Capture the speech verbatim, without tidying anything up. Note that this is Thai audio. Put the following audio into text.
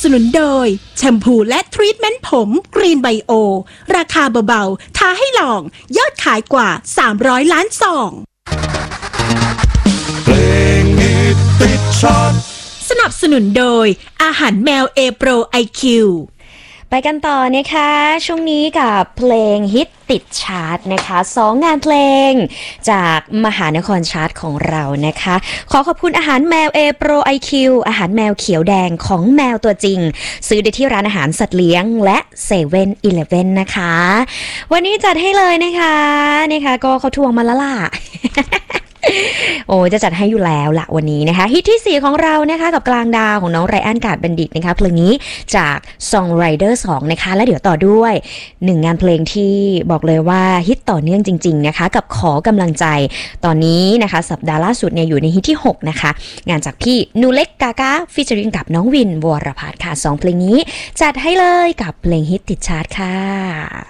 สนุนโดยแชมพูและทรีทเมนต์ผมกรีนไบโอราคาเบาๆท้าให้ลองยอดขายกว่าสามร้อยล้านซองเพลงฮิตติดชาร์ตสนับสนุนโดยอาหารแมวเอโปร ไอ คิวไปกันต่อนะคะช่วงนี้กับเพลงฮิตติดชาร์ตนะคะสองงานเพลงจากมหานครชาร์ตของเรานะคะขอขอบคุณอาหารแมวเอโปร ไอ คิว อาหารแมวเขียวแดงของแมวตัวจริงซื้อได้ที่ร้านอาหารสัตว์เลี้ยงและเซเว่นอีเลฟเว่นนะคะวันนี้จัดให้เลยนะคะนะคะก็เขาทวงมาแล้วล่ะ โอ้จะจัดให้อยู่แล้วละวันนี้นะคะฮิตที่สี่ของเรานะคะกับกลางดาวของน้องไรอันกาดบัณฑิตนะคะเพลงนี้จาก Songwriter สองนะคะและเดี๋ยวต่อด้วยหนึ่งงานเพลงที่บอกเลยว่าฮิตต่อเนื่องจริงๆนะคะกับขอกำลังใจตอนนี้นะคะสัปดาห์ล่าสุดเนี่ยอยู่ในฮิตที่หกนะคะงานจากพี่นูเล็กกากาฟีเจอริงกับน้องวินวรพัฒน์ค่ะสองเพลงนี้จัดให้เลยกับเพลงฮิตติดชาร์ตค่ะ